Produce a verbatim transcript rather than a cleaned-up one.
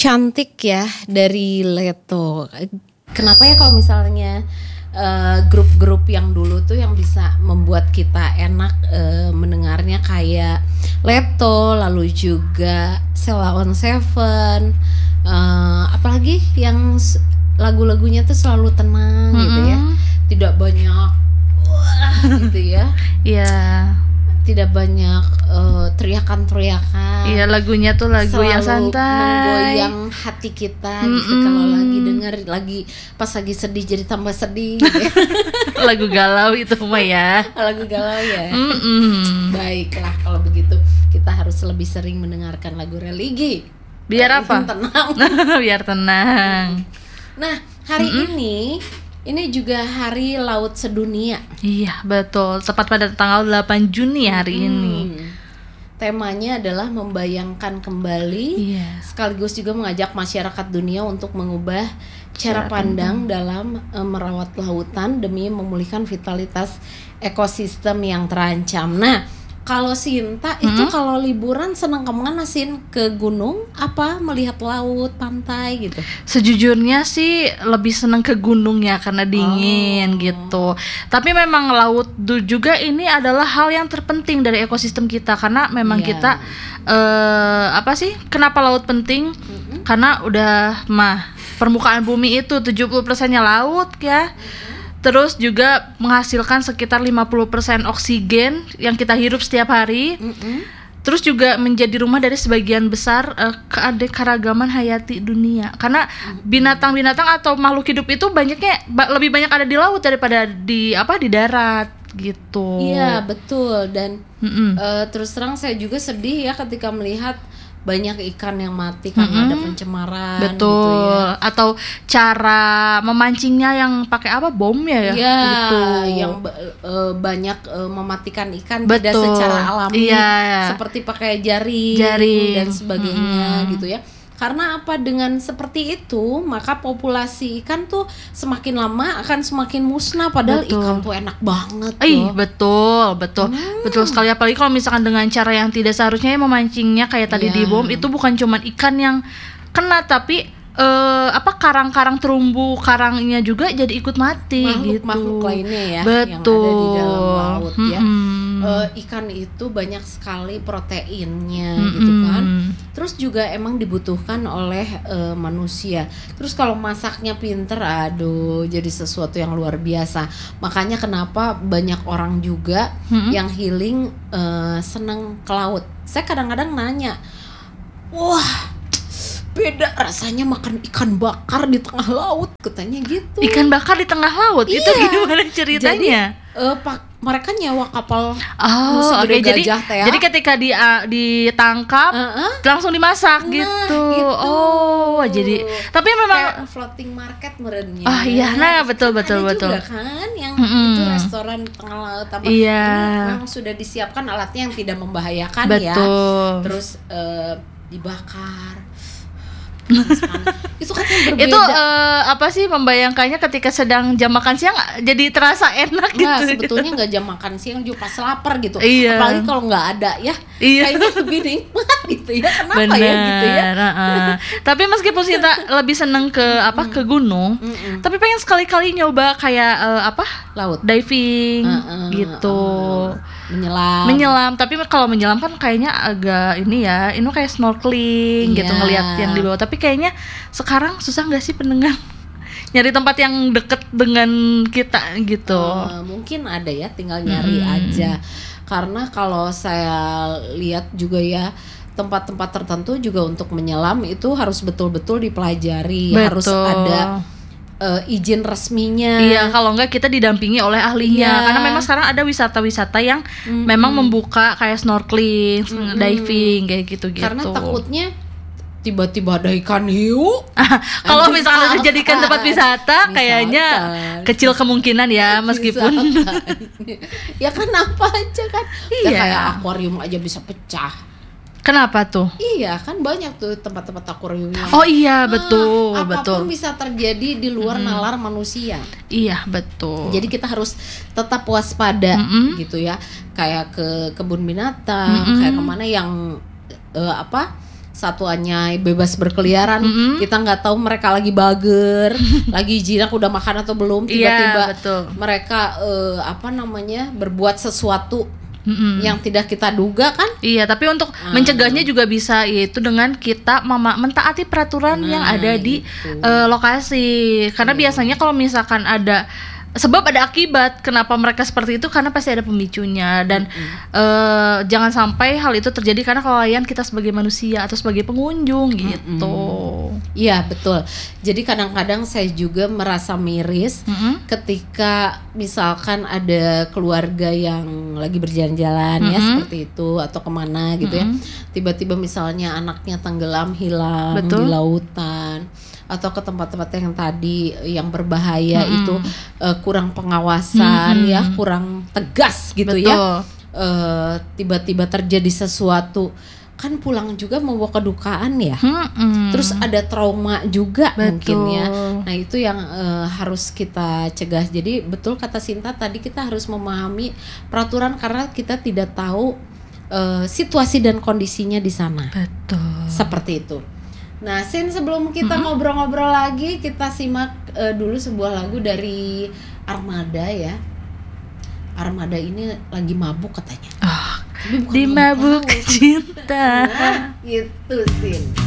cantik ya dari Leto. Kenapa ya kalau misalnya uh, grup-grup yang dulu tuh yang bisa membuat kita enak uh, mendengarnya kayak Leto, lalu juga Sheila on Seven, uh, apalagi yang lagu-lagunya tuh selalu tenang mm-hmm. gitu ya, tidak banyak wah gitu ya. Iya. Tidak banyak uh, teriakan-teriakan. Iya, lagunya tuh lagu yang santai, menggoyang hati kita gitu. Kalau lagi denger lagi pas lagi sedih jadi tambah sedih gitu ya. Lagu galau itu mah ya. Lagu galau ya. Mm-mm. Baiklah kalau begitu kita harus lebih sering mendengarkan lagu religi. Biar apa? Tenang. Biar tenang. Nah, hari Mm-mm. ini ini juga Hari Laut Sedunia. Iya, betul. Tepat pada tanggal delapan Juni hari hmm. ini. Temanya adalah membayangkan kembali, iya. sekaligus juga mengajak masyarakat dunia untuk mengubah cara, cara pandang, pandang dalam e, merawat lautan demi memulihkan vitalitas ekosistem yang terancam. Nah, kalau Sinta hmm. itu kalau liburan senang kemana Sin? Ke gunung apa melihat laut, pantai gitu? Sejujurnya sih lebih senang ke gunung ya karena dingin oh. gitu. Tapi memang laut juga ini adalah hal yang terpenting dari ekosistem kita karena memang yeah. kita uh, apa sih? Kenapa laut penting? Mm-hmm. Karena udah mah permukaan bumi itu tujuh puluh persennya laut ya. Mm-hmm. Terus juga menghasilkan sekitar lima puluh persen oksigen yang kita hirup setiap hari. Mm-hmm. Terus juga menjadi rumah dari sebagian besar uh, keanekaragaman hayati dunia. Karena mm-hmm. binatang-binatang atau makhluk hidup itu banyaknya ba- lebih banyak ada di laut daripada di apa di darat gitu. Iya, betul. Dan mm-hmm. uh, terus terang saya juga sedih ya ketika melihat banyak ikan yang mati karena mm-hmm. ada pencemaran. Betul. Gitu ya. Atau cara memancingnya yang pakai apa bom ya, ya ya gitu. Yang uh, banyak uh, mematikan ikan Betul. Tidak secara alami iya. seperti pakai jaring, jaring dan sebagainya mm-hmm. gitu ya. Karena apa, dengan seperti itu maka populasi ikan tuh semakin lama akan semakin musnah, padahal betul. Ikan tuh enak banget. Ih, betul, betul. Hmm. Betul sekali, apalagi kalau misalkan dengan cara yang tidak seharusnya memancingnya kayak tadi yeah. di bom, itu bukan cuman ikan yang kena tapi uh, apa karang-karang terumbu karangnya juga jadi ikut mati makhluk, gitu. Makhluk lainnya ya betul. Yang ada di dalam laut hmm. ya. Uh, ikan itu banyak sekali proteinnya mm-hmm. gitu kan. Terus juga emang dibutuhkan oleh uh, manusia. Terus kalau masaknya pinter, aduh jadi sesuatu yang luar biasa. Makanya kenapa banyak orang juga mm-hmm. yang healing uh, senang ke laut. Saya kadang-kadang nanya, wah beda rasanya makan ikan bakar di tengah laut, katanya gitu. Ikan bakar di tengah laut? Iya. Itu gimana ceritanya? Jadi uh, pak mereka nyewa kapal oh, segede okay. gajah teh. Jadi ketika di uh, ditangkap uh-uh. langsung dimasak nah, gitu. gitu. Oh, jadi tapi memang kayak floating market merenya. Oh iya, nah betul kan betul ada betul. Juga kan yang mm-hmm. itu restoran tengah laut apa. Iya. Ini memang sudah disiapkan alatnya yang tidak membahayakan betul. ya. Terus uh, dibakar. Itu kan yang berbeda. Itu uh, apa sih membayangkannya ketika sedang jam makan siang jadi terasa enak gitu. Nggak, sebetulnya nggak jam makan siang juga pas lapar gitu. Iya. Apalagi kalau nggak ada ya, iya. kayaknya lebih nikmat gitu ya. Kenapa bener, ya gitu ya? Uh-uh. Tapi meskipun kita lebih seneng ke apa ke gunung, mm-mm. tapi pengen sekali-kali nyoba kayak uh, apa laut, diving uh-uh, gitu. Uh-uh. Menyelam. Menyelam, tapi kalau menyelam kan kayaknya agak ini ya, ini kayak snorkeling yeah. gitu ngelihat yang di bawah. Tapi kayaknya sekarang susah nggak sih pendengar nyari tempat yang deket dengan kita gitu? Uh, mungkin ada ya, tinggal nyari hmm. aja. Karena kalau saya lihat juga ya, tempat-tempat tertentu juga untuk menyelam itu harus betul-betul dipelajari, betul. Harus ada Uh, izin resminya. Iya, kalau enggak kita didampingi oleh ahlinya. Iya. Karena memang sekarang ada wisata-wisata yang mm-hmm. memang membuka kayak snorkeling, mm-hmm. diving kayak gitu-gitu. Karena takutnya tiba-tiba ada ikan hiu. Kalau misalnya dijadikan tempat wisata, kayaknya kecil kemungkinan ya, meskipun ya kan apa aja kan. Iya. Ya, kayak akuarium aja bisa pecah. Kenapa tuh? Iya, kan banyak tuh tempat-tempat akuarium yang oh iya, betul, nah, betul. Apapun bisa terjadi di luar mm-hmm. nalar manusia. Iya, betul. Jadi kita harus tetap waspada mm-hmm. gitu ya. Kayak ke kebun binatang, mm-hmm. kayak kemana yang uh, apa? satuannya bebas berkeliaran, mm-hmm. kita nggak tahu mereka lagi bager, lagi jinak udah makan atau belum, tiba-tiba yeah, betul. mereka uh, apa namanya berbuat sesuatu Mm-hmm. yang tidak kita duga kan? Iya, tapi untuk ah. mencegahnya juga bisa, yaitu dengan kita mema- mentaati peraturan nah, yang ada di gitu. uh, lokasi. Karena yeah. biasanya kalau misalkan ada sebab ada akibat kenapa mereka seperti itu, karena pasti ada pemicunya. Dan mm-hmm. uh, jangan sampai hal itu terjadi karena kelalaian kita sebagai manusia atau sebagai pengunjung gitu. Iya mm-hmm. betul. Jadi kadang-kadang saya juga merasa miris mm-hmm. ketika misalkan ada keluarga yang lagi berjalan-jalan mm-hmm. ya seperti itu atau kemana gitu mm-hmm. ya, tiba-tiba misalnya anaknya tenggelam hilang betul. Di lautan atau ke tempat-tempat yang tadi yang berbahaya mm-hmm. itu uh, kurang pengawasan mm-hmm. ya, kurang tegas gitu betul. Ya uh, tiba-tiba terjadi sesuatu kan pulang juga membawa kedukaan ya mm-hmm. terus ada trauma juga betul. Mungkin ya, nah itu yang uh, harus kita cegah. Jadi betul kata Sinta tadi, kita harus memahami peraturan karena kita tidak tahu uh, situasi dan kondisinya di sana betul. Seperti itu. Nah, Sin, sebelum kita mm-hmm. ngobrol-ngobrol lagi, kita simak uh, dulu sebuah lagu dari Armada ya. Armada ini lagi mabuk katanya. Oh, di mabuk cinta. Nah, gitu, Sin.